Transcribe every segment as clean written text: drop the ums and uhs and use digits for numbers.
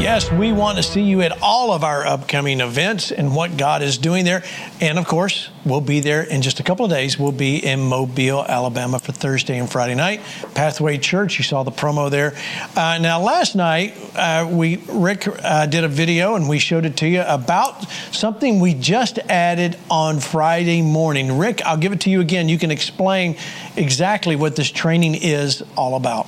Yes, we want to see you at all of our upcoming events and what God is doing there. And, of course, we'll be there in just a couple of days. We'll be in Mobile, Alabama for Thursday and Friday night. Pathway Church, you saw the promo there. Now, last night, Rick did a video, and we showed it to you about something we just added on Friday morning. Rick, I'll give it to you again. You can explain exactly what this training is all about.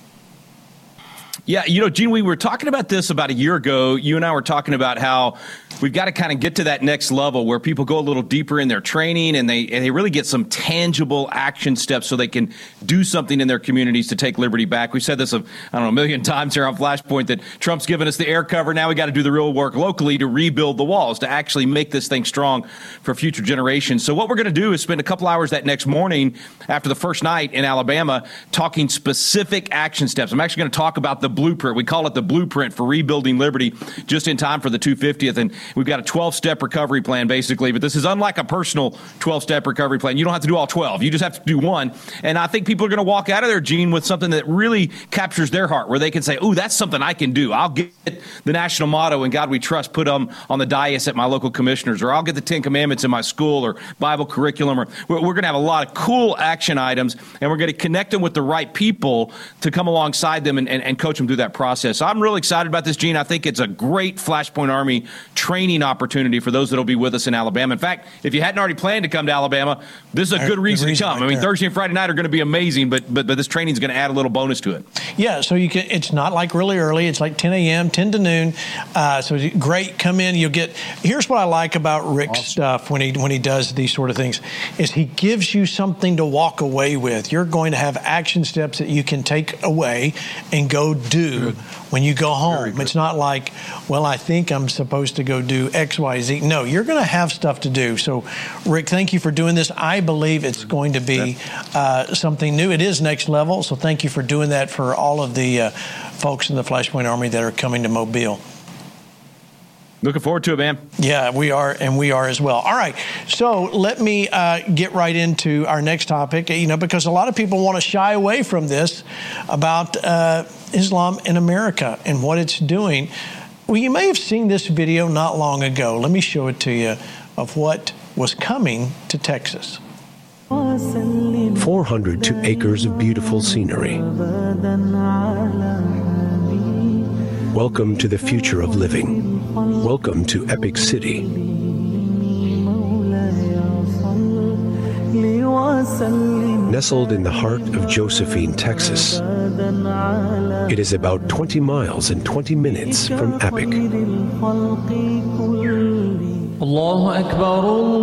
Yeah, Gene, we were talking about this about a year ago. You and I were talking about how we've got to kind of get to that next level where people go a little deeper in their training and they really get some tangible action steps so they can do something in their communities to take liberty back. We've said this, a million times here on Flashpoint that Trump's given us the air cover. Now we got to do the real work locally to rebuild the walls, to actually make this thing strong for future generations. So what we're going to do is spend a couple hours that next morning after the first night in Alabama talking specific action steps. I'm actually going to talk about the blueprint. We call it the blueprint for rebuilding liberty just in time for the 250th. And we've got a 12-step recovery plan, basically. But this is unlike a personal 12-step recovery plan. You don't have to do all 12. You just have to do one. And I think people are going to walk out of there, Gene, with something that really captures their heart, where they can say, ooh, that's something I can do. I'll get the national motto, "In God We Trust," put on the dais at my local commissioners, or I'll get the 10 Commandments in my school or Bible curriculum. Or we're going to have a lot of cool action items, and we're going to connect them with the right people to come alongside them and coach them through that process. So I'm really excited about this, Gene. I think it's a great Flashpoint Army training opportunity for those that will be with us in Alabama. In fact, if you hadn't already planned to come to Alabama, this is a good reason to come. Right, Thursday and Friday night are going to be amazing, but this training is going to add a little bonus to it. Yeah, so you can. It's not like really early. It's like 10 a.m., 10 to noon. So great. Come in. You'll get. Here's what I like about Rick's stuff when he does these sort of things is he gives you something to walk away with. You're going to have action steps that you can take away and go do when you go home. It's not like, well, I think I'm supposed to go do X, Y, Z. No, you're going to have stuff to do. So, Rick, thank you for doing this. I believe it's going to be something new. It is next level. So thank you for doing that for all of the folks in the Flashpoint Army that are coming to Mobile. Looking forward to it, man. Yeah, we are, and we are as well. All right, so let me get right into our next topic, because a lot of people want to shy away from this about Islam in America and what it's doing. Well, you may have seen this video not long ago. Let me show it to you of what was coming to Texas. 402 acres of beautiful scenery. Welcome to the future of living. Welcome to Epic City. Nestled in the heart of Josephine, Texas, it is about 20 miles and 20 minutes from Epic. Allahu Akbar,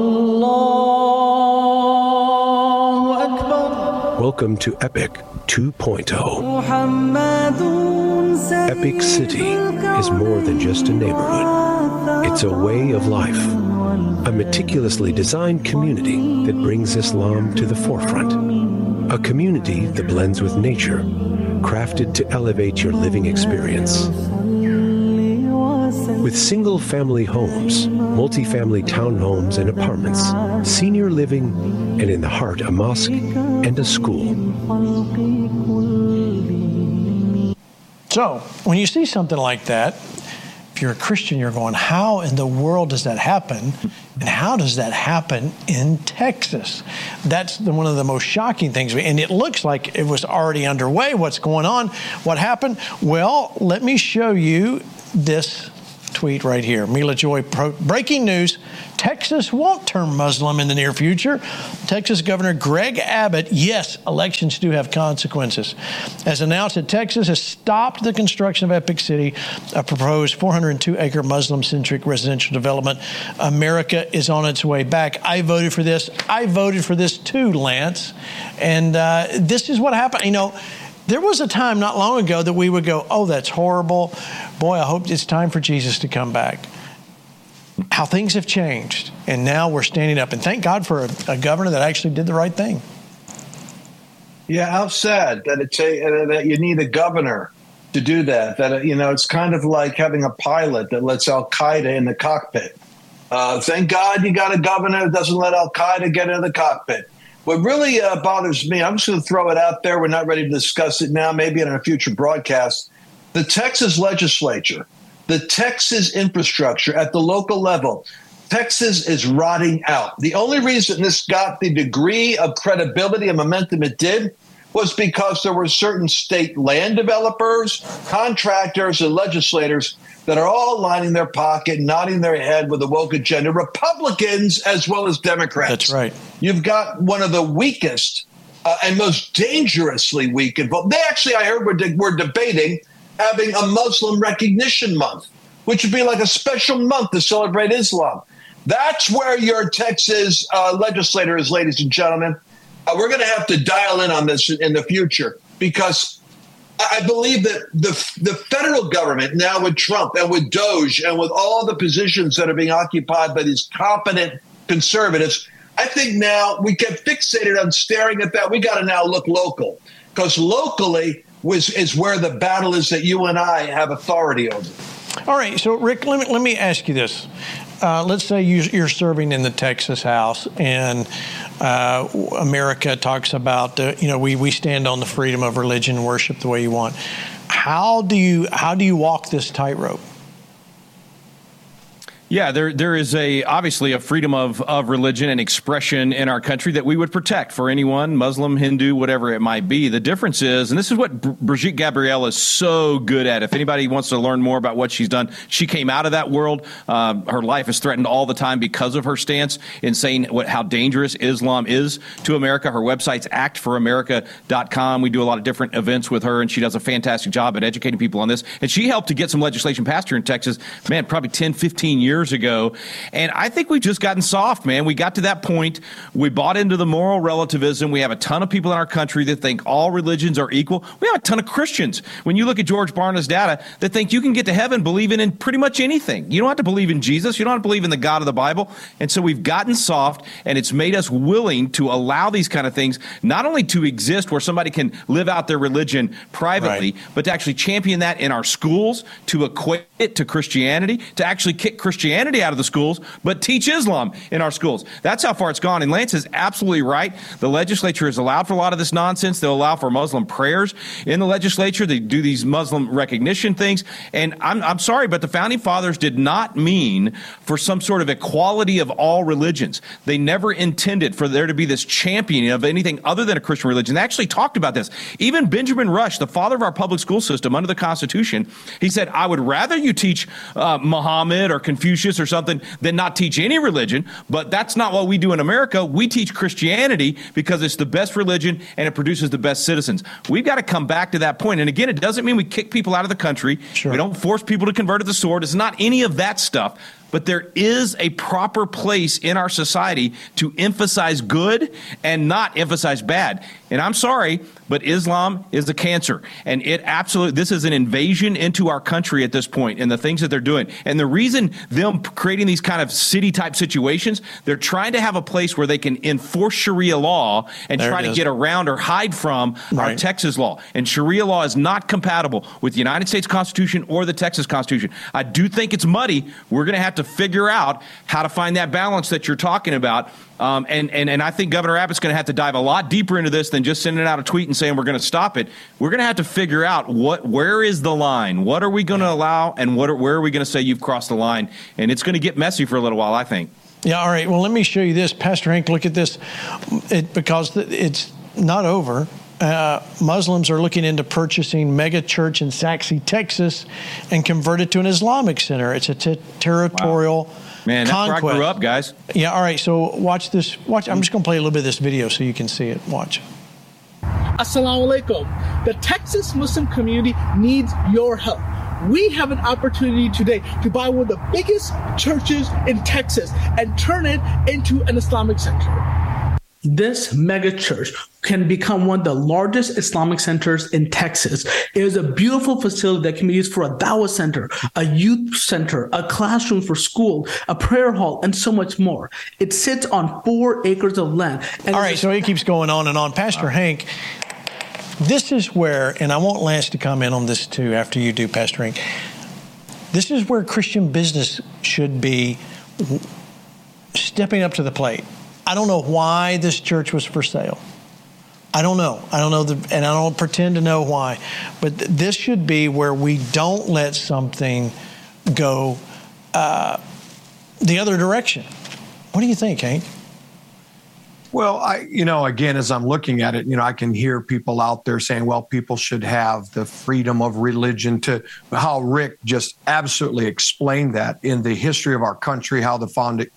Allahu Akbar. Welcome to Epic 2.0. Epic City is more than just a neighborhood. It's a way of life, a meticulously designed community that brings Islam to the forefront, a community that blends with nature, crafted to elevate your living experience. With single-family homes, multi-family townhomes and apartments, senior living, and in the heart a mosque and a school. So, when you see something like that, if you're a Christian, you're going, how in the world does that happen? And how does that happen in Texas? That's one of the most shocking things. And it looks like it was already underway. What's going on? What happened? Well, let me show you this tweet right here. Mila Joy, breaking news. Texas won't turn Muslim in the near future. Texas Governor Greg Abbott, yes, elections do have consequences, has announced that Texas has stopped the construction of Epic City, a proposed 402-acre Muslim-centric residential development. America is on its way back. I voted for this. I voted for this too, Lance. And this is what happened. There was a time not long ago that we would go, oh, that's horrible. Boy, I hope it's time for Jesus to come back. How things have changed. And now we're standing up. And thank God for a governor that actually did the right thing. Yeah, how sad that that you need a governor to do that. That, it's kind of like having a pilot that lets Al-Qaeda in the cockpit. Thank God you got a governor that doesn't let Al-Qaeda get into the cockpit. What really bothers me, I'm just going to throw it out there. We're not ready to discuss it now, maybe in a future broadcast. The Texas legislature the Texas infrastructure at the local level, Texas is rotting out. The only reason this got the degree of credibility and momentum it did was because there were certain state land developers, contractors, and legislators that are all lining their pocket, nodding their head with the woke agenda, Republicans as well as Democrats. That's right. You've got one of the weakest and most dangerously weak involved. They actually, I heard, were debating having a Muslim Recognition Month, which would be like a special month to celebrate Islam. That's where your Texas legislator is, ladies and gentlemen. We're going to have to dial in on this in the future, because I believe that the federal government now with Trump and with Doge and with all the positions that are being occupied by these competent conservatives, I think now we get fixated on staring at that. We got to now look local, because locally is where the battle is that you and I have authority over. All right. So, Rick, let me ask you this. Let's say you're serving in the Texas House, and America talks about, we stand on the freedom of religion and worship the way you want. How do you walk this tightrope? Yeah, there is obviously a freedom of religion and expression in our country that we would protect for anyone, Muslim, Hindu, whatever it might be. The difference is, and this is what Brigitte Gabriel is so good at. If anybody wants to learn more about what she's done, she came out of that world. Her life is threatened all the time because of her stance in saying how dangerous Islam is to America. Her website's actforamerica.com. We do a lot of different events with her, and she does a fantastic job at educating people on this. And she helped to get some legislation passed here in Texas, man, probably 10, 15 years ago. And I think we've just gotten soft, man. We got to that point. We bought into the moral relativism. We have a ton of people in our country that think all religions are equal. We have a ton of Christians, when you look at George Barna's data, that think you can get to heaven believing in pretty much anything. You don't have to believe in Jesus. You don't have to believe in the God of the Bible. And so we've gotten soft, and it's made us willing to allow these kind of things, not only to exist where somebody can live out their religion privately, but to actually champion that in our schools, to equate it to Christianity, to actually kick Christianity out of the schools, but teach Islam in our schools. That's how far it's gone. And Lance is absolutely right. The legislature has allowed for a lot of this nonsense. They'll allow for Muslim prayers in the legislature. They do these Muslim recognition things. And I'm sorry, but the Founding Fathers did not mean for some sort of equality of all religions. They never intended for there to be this championing of anything other than a Christian religion. They actually talked about this. Even Benjamin Rush, the father of our public school system under the Constitution, he said, I would rather you teach Muhammad or Confucius or something than not teach any religion. But that's not what we do in America. We teach Christianity because it's the best religion and it produces the best citizens. We've got to come back to that point. And again, it doesn't mean we kick people out of the country. Sure. We don't force people to convert to the sword. It's not any of that stuff. But there is a proper place in our society to emphasize good and not emphasize bad. And I'm sorry, but Islam is a cancer. And this is an invasion into our country at this point and the things that they're doing. And the reason them creating these kind of city-type situations, they're trying to have a place where they can enforce Sharia law and try to get around or hide from our Texas law. And Sharia law is not compatible with the United States Constitution or the Texas Constitution. I do think it's muddy. We're going to have to figure out how to find that balance that you're talking about. And I think Governor Abbott's going to have to dive a lot deeper into this than just sending out a tweet and saying we're going to stop it. We're going to have to figure out where is the line? What are we going to allow, and where are we going to say you've crossed the line? And it's going to get messy for a little while, I think. Yeah, all right. Well, let me show you this. Pastor Hank, look at this. Because it's not over. Muslims are looking into purchasing mega church in Saxe, Texas, and convert it to an Islamic center. It's a territorial Man, that's conquest. where I grew up, guys. Yeah, all right. So watch this. I'm just going to play a little bit of this video so you can see it. Watch. Assalamu alaikum. The Texas Muslim community needs your help. We have an opportunity today to buy one of the biggest churches in Texas and turn it into an Islamic center. This mega church can become one of the largest Islamic centers in Texas. It is a beautiful facility that can be used for a dawah center, a youth center, a classroom for school, a prayer hall, and so much more. It sits on 4 acres of land. And all right, so it keeps going on and on. Pastor Hank, this is where, and I want Lance to comment on this too after you do, Pastor Hank. This is where Christian business should be stepping up to the plate. I don't know why this church was for sale. I don't know. And I don't pretend to know why. But this should be where we don't let something go the other direction. What do you think, Hank? Well, again, as I'm looking at it, I can hear people out there saying, well, people should have the freedom of religion, to how Rick just absolutely explained that in the history of our country, how the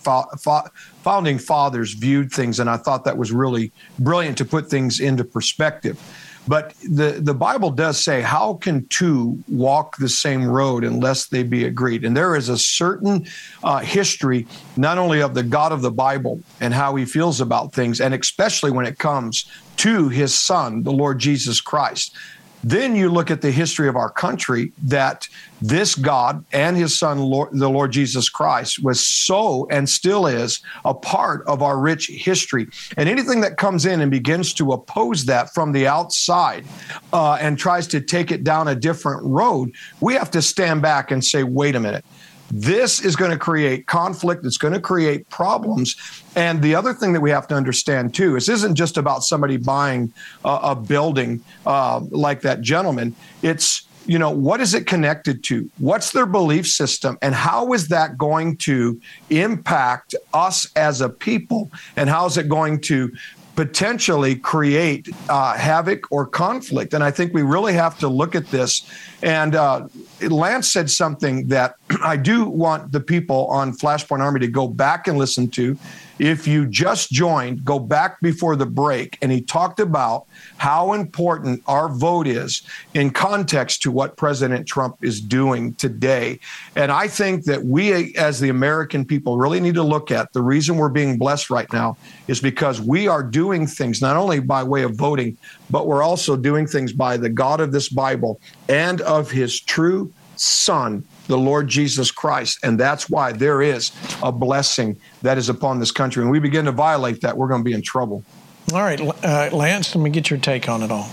founding fathers viewed things. And I thought that was really brilliant to put things into perspective. But the Bible does say, how can two walk the same road unless they be agreed? And there is a certain history, not only of the God of the Bible and how he feels about things, and especially when it comes to his son, the Lord Jesus Christ. Then you look at the history of our country, that this God and his son, the Lord Jesus Christ, was so and still is a part of our rich history. And anything that comes in and begins to oppose that from the outside and tries to take it down a different road, we have to stand back and say, wait a minute. This is going to create conflict. It's going to create problems. And the other thing that we have to understand, too, is this isn't just about somebody buying a building like that gentleman. It's, what is it connected to? What's their belief system? And how is that going to impact us as a people? And how is it going to potentially create havoc or conflict? And I think we really have to look at this. And Lance said something that I do want the people on Flashpoint Army to go back and listen to. If you just joined, go back before the break, and he talked about how important our vote is in context to what President Trump is doing today. And I think that we, as the American people, really need to look at the reason we're being blessed right now is because we are doing things not only by way of voting, but we're also doing things by the God of this Bible and of his true Son, the Lord Jesus Christ. And that's why there is a blessing that is upon this country. When we begin to violate that, we're going to be in trouble. All right, Lance, let me get your take on it all.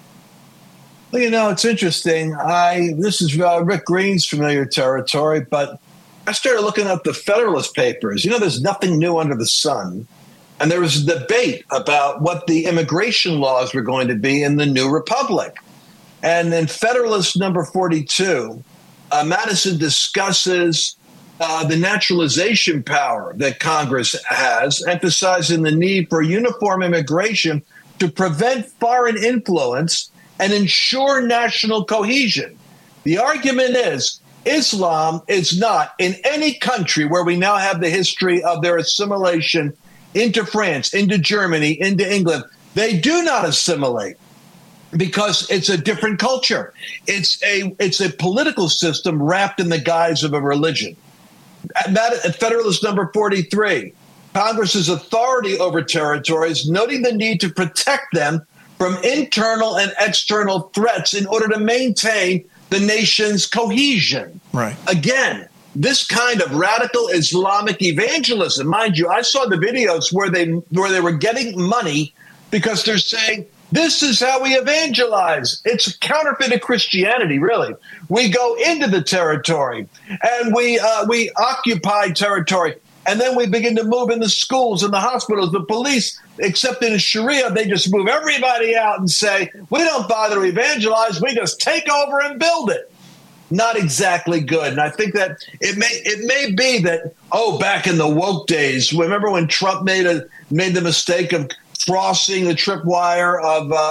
Well, it's interesting. This is Rick Green's familiar territory, but I started looking up the Federalist Papers. There's nothing new under the sun. And there was a debate about what the immigration laws were going to be in the new republic. And in Federalist number 42, Madison discusses the naturalization power that Congress has, emphasizing the need for uniform immigration to prevent foreign influence and ensure national cohesion. The argument is Islam is not in any country where we now have the history of their assimilation into France, into Germany, into England. They do not assimilate, because it's a different culture. It's a political system wrapped in the guise of a religion. At Federalist number 43, Congress's authority over territories, noting the need to protect them from internal and external threats in order to maintain the nation's cohesion. Right. Again, this kind of radical Islamic evangelism, mind you, I saw the videos where they were getting money because they're saying, this is how we evangelize. It's counterfeited Christianity, really. We go into the territory and we occupy territory. And then we begin to move in the schools and the hospitals, the police, except in Sharia, they just move everybody out and say, we don't bother to evangelize. We just take over and build it. Not exactly good. And I think that it may be that, back in the woke days, remember when Trump made the mistake of crossing the tripwire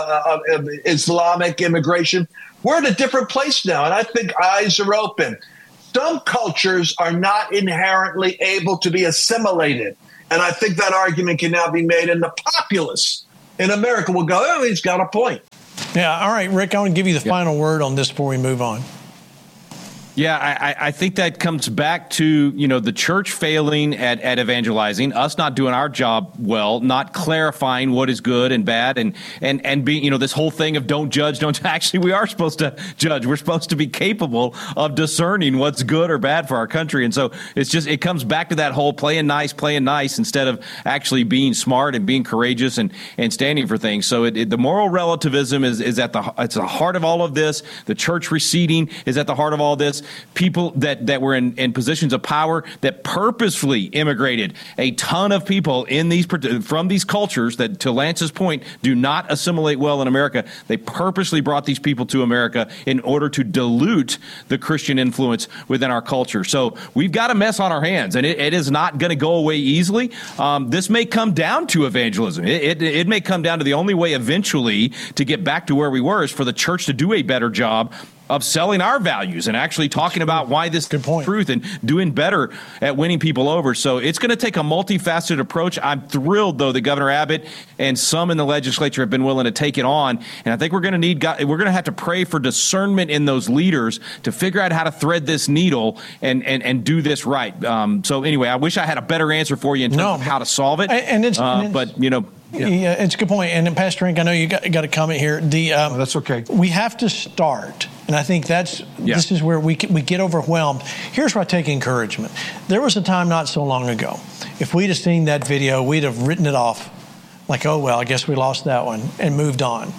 of Islamic immigration? We're in a different place now, and I think eyes are open. Some cultures are not inherently able to be assimilated, and I think that argument can now be made, and the populace in America will go, he's got a point. Yeah, all right, Rick, I want to give you the final word on this before we move on. Yeah, I think that comes back to, the church failing at evangelizing, us not doing our job well, not clarifying what is good and bad, and being, this whole thing of don't judge, actually, we are supposed to judge. We're supposed to be capable of discerning what's good or bad for our country. And so it comes back to that whole playing nice instead of actually being smart and being courageous and standing for things. So the moral relativism is at the heart of all of this. The church receding is at the heart of all this. people that were in positions of power that purposefully immigrated a ton of people from these cultures that, to Lance's point, do not assimilate well in America. They purposely brought these people to America in order to dilute the Christian influence within our culture. So we've got a mess on our hands, and it is not going to go away easily. This may come down to evangelism. It may come down to the only way eventually to get back to where we were is for the church to do a better job of selling our values and actually talking about why this is truth and doing better at winning people over. So it's going to take a multifaceted approach. I'm thrilled, though, that Governor Abbott and some in the legislature have been willing to take it on. And I think we're going to have to pray for discernment in those leaders to figure out how to thread this needle and do this right. So anyway, I wish I had a better answer for you in terms of how to solve it. But, you know, yeah, it's a good point. And Pastor Hank, I know you got a comment here. That's okay. We have to start, and I think this is where we get overwhelmed. Here's where I take encouragement. There was a time not so long ago, if we'd have seen that video, we'd have written it off like, oh, well, I guess we lost that one, and moved on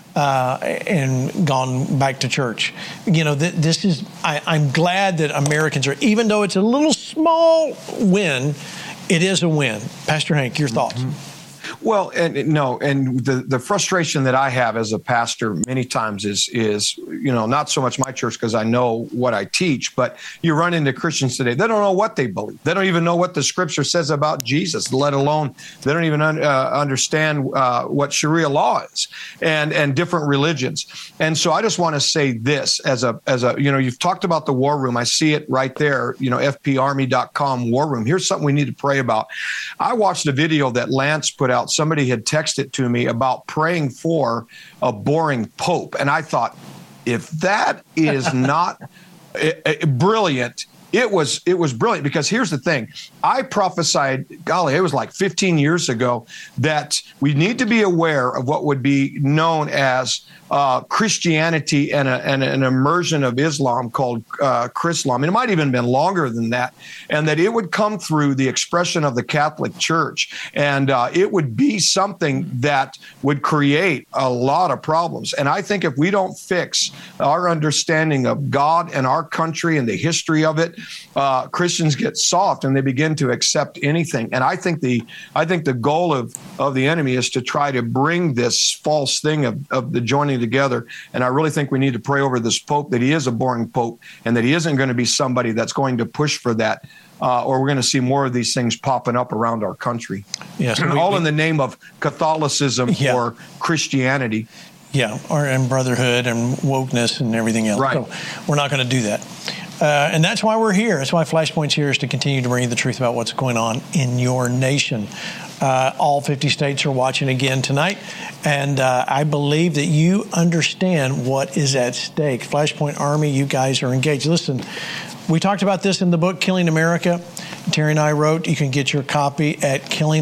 and gone back to church. You know, I'm glad that Americans are, even though it's a little small win, it is a win. Pastor Hank, your thoughts? Mm-hmm. Well, and the frustration that I have as a pastor many times is you know, not so much my church because I know what I teach, but you run into Christians today. They don't know what they believe. They don't even know what the scripture says about Jesus, let alone they don't even understand what Sharia law is and different religions. And so I just want to say this as a you know, you've talked about the war room. I see it right there, you know, fparmy.com war room. Here's something we need to pray about. I watched a video that Lance put out. Somebody had texted to me about praying for a boring pope. And I thought, if that is not brilliant, it was brilliant, because here's the thing. I prophesied, golly, it was like 15 years ago, that we need to be aware of what would be known as Christianity and an immersion of Islam called Chrislam. And it might even have been longer than that. And that it would come through the expression of the Catholic Church. And it would be something that would create a lot of problems. And I think if we don't fix our understanding of God and our country and the history of it, Christians get soft and they begin to accept anything. And I think the goal of the enemy is to try to bring this false thing of the joining together. And I really think we need to pray over this pope, that he is a boring pope and that he isn't going to be somebody that's going to push for that. Or we're going to see more of these things popping up around our country. Yes, all in the name of Catholicism or Christianity. Yeah, and brotherhood and wokeness and everything else. Right. So we're not going to do that. And that's why we're here. That's why Flashpoint's here, is to continue to bring you the truth about what's going on in your nation. All 50 states are watching again tonight, and I believe that you understand what is at stake. Flashpoint Army, you guys are engaged. Listen, we talked about this in the book, Killing America. Terry and I wrote. You can get your copy at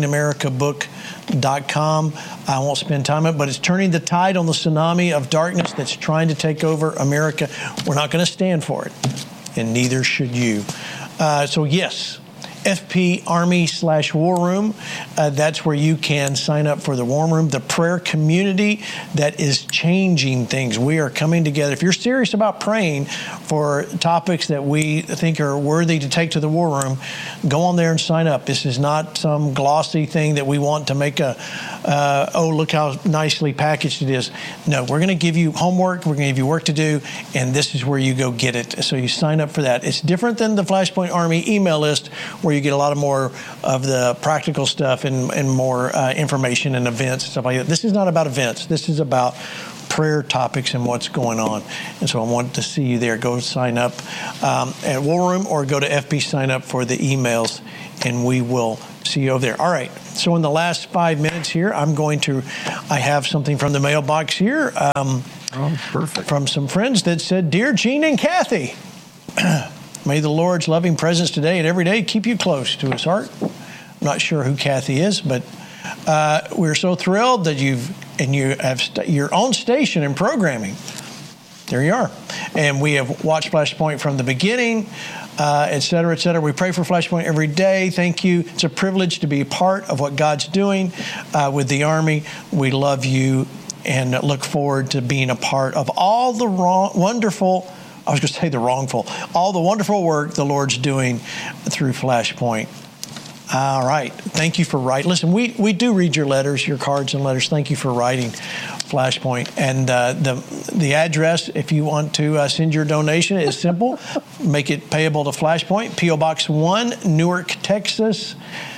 killingamericabook.com. I won't spend time on it, but it's turning the tide on the tsunami of darkness that's trying to take over America. We're not going to stand for it, and neither should you. So yes, FP Army/War Room. That's where you can sign up for the War Room, the prayer community that is changing things. We are coming together. If you're serious about praying for topics that we think are worthy to take to the War Room, go on there and sign up. This is not some glossy thing that we want to make look how nicely packaged it is. No, we're going to give you homework. We're going to give you work to do, and this is where you go get it. So you sign up for that. It's different than the Flashpoint Army email list, where you get a lot more of the practical stuff and more information and events and stuff like that. This is not about events. This is about prayer topics and what's going on. And so I want to see you there. Go sign up at War Room, or go to FB, sign up for the emails, and we will see you over there. All right. So in the last 5 minutes here, I have something from the mailbox here. Perfect. From some friends that said, "Dear Gene and Kathy, may the Lord's loving presence today and every day keep you close to his heart." I'm not sure who Kathy is, but we're so thrilled that you have your own station and programming. There you are. And we have watched Flashpoint from the beginning, et cetera, et cetera. We pray for Flashpoint every day. Thank you. It's a privilege to be a part of what God's doing with the Army. We love you and look forward to being a part of all the wonderful I was going to say the wrongful, all the wonderful work the Lord's doing through Flashpoint. All right. Thank you for writing. Listen, we do read your letters, your cards and letters. Thank you for writing Flashpoint. And the address, if you want to send your donation, is simple. Make it payable to Flashpoint, P.O. Box 1, Newark, Texas,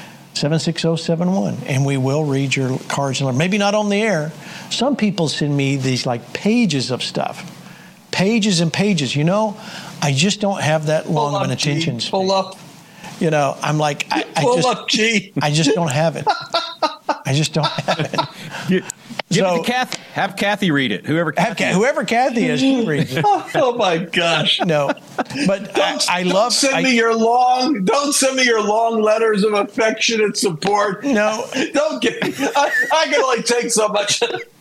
76071. And we will read your cards and letters. Maybe not on the air. Some people send me these like pages of stuff. Pages and pages. You know, I just don't have that long of an attention span. Pull up. You know, I'm like, I just don't have it. I just don't have it. Give it to Kathy. Have Kathy read it. Whoever Kathy is, she reads it. Oh my gosh! No, but don't send me your long letters of affectionate support. No, don't give. I can only take so much.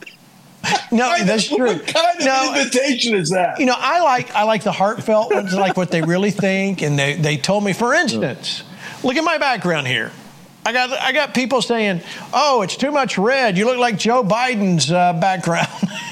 No, that's true. What kind of invitation is that? You know, I like the heartfelt ones, like what they really think, and they told me. For instance, look at my background here. I got people saying, "Oh, it's too much red. You look like Joe Biden's background."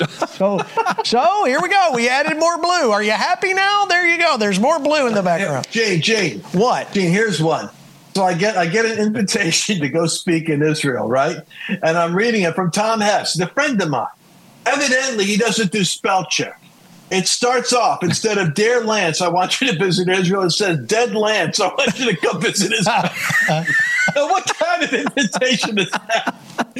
so here we go. We added more blue. Are you happy now? There you go. There's more blue in the background. Gene. What? Gene, here's one. So I get an invitation to go speak in Israel, right? And I'm reading it from Tom Hess, a friend of mine. Evidently, he doesn't do spell check. It starts off, instead of Dear Lance, I want you to visit Israel, it says Dead Lance, I want you to come visit Israel. Now, what kind of invitation is that?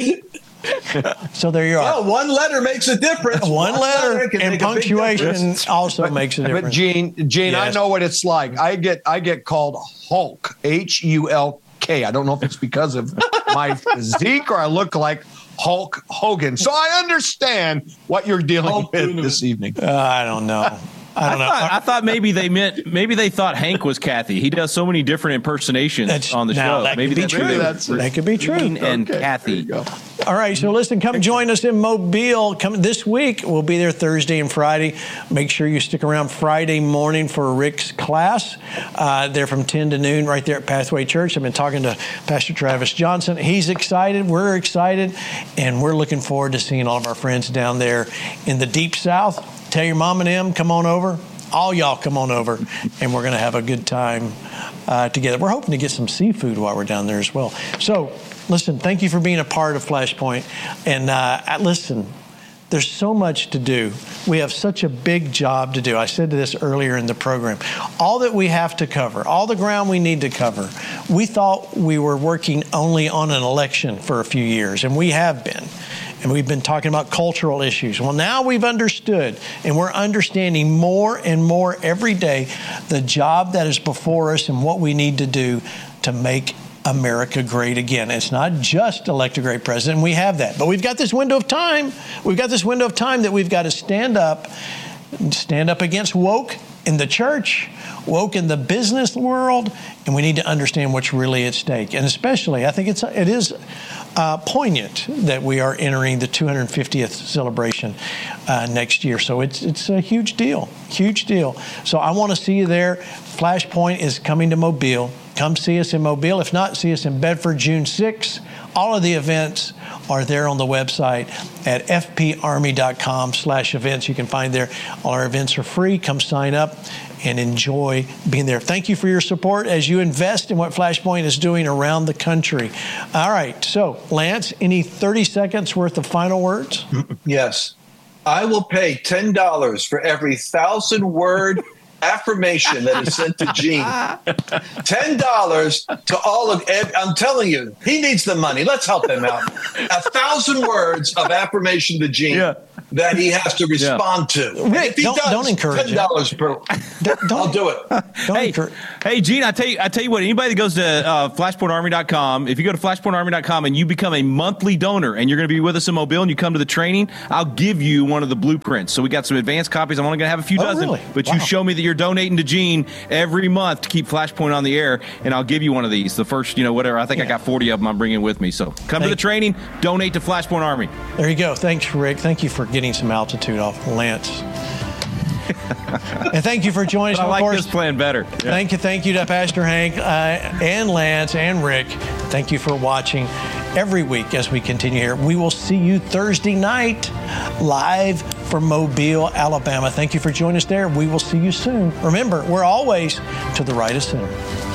So there you are. Well, one letter makes a difference. One letter and punctuation also makes a difference. But Gene, yes. I know what it's like. I get called Hulk, Hulk. I don't know if it's because of my physique or I look like Hulk Hogan. So I understand what you're dealing with this evening. I don't know. I thought maybe they thought Hank was Kathy. He does so many different impersonations on the show. That could be true. That could be true. And Kathy. All right, so listen, come join us in Mobile. Come this week. We'll be there Thursday and Friday. Make sure you stick around Friday morning for Rick's class. They're from 10 to noon right there at Pathway Church. I've been talking to Pastor Travis Johnson. He's excited. We're excited. And we're looking forward to seeing all of our friends down there in the Deep South. Tell your mom and them, come on over. All y'all come on over, and we're going to have a good time together. We're hoping to get some seafood while we're down there as well. So, listen, thank you for being a part of Flashpoint. And listen, there's so much to do. We have such a big job to do. I said this earlier in the program. All that we have to cover, all the ground we need to cover, we thought we were working only on an election for a few years, and we have been. And we've been talking about cultural issues. Well, now we've understood, and we're understanding more and more every day the job that is before us and what we need to do to make America great again. It's not just elect a great president. We have that. But we've got this window of time. We've got this window of time that we've got to stand up against woke in the church, woke in the business world, and we need to understand what's really at stake. And especially, I think it is poignant that we are entering the 250th celebration next year. So it's a huge deal, huge deal. So I want to see you there. Flashpoint is coming to Mobile. Come see us in Mobile. If not, see us in Bedford, June 6th. All of the events are there on the website at fparmy.com/events. You can find there. All our events are free. Come sign up and enjoy being there. Thank you for your support as you invest in what Flashpoint is doing around the country. All right. So, Lance, any 30 seconds worth of final words? Yes. I will pay $10 for every 1,000-word affirmation that is sent to Gene. $10 to all of I'm telling you, he needs the money. Let's help him out. 1,000 words of affirmation to Gene that he has to respond to. Rick, if he don't encourage $10 per. I'll do it. Hey, Gene, I tell you what. Anybody that goes to flashpointarmy.com, if you go to flashpointarmy.com and you become a monthly donor and you're going to be with us in Mobile and you come to the training, I'll give you one of the blueprints. So we got some advanced copies. I'm only going to have a few dozen, really? But you show me that you're donating to Gene every month to keep Flashpoint on the air, and I'll give you one of these. The first, whatever. I think I got 40 of them I'm bringing with me. So come to the training, donate to Flashpoint Army. There you go. Thanks, Rick. Thank you for getting some altitude off Lance. And thank you for joining us. I like this plan better. Yeah. Thank you to Pastor Hank and Lance and Rick. Thank you for watching. every week as we continue here. We will see you Thursday night live from Mobile, Alabama. Thank you for joining us there. We will see you soon. Remember, we're always to the right of center.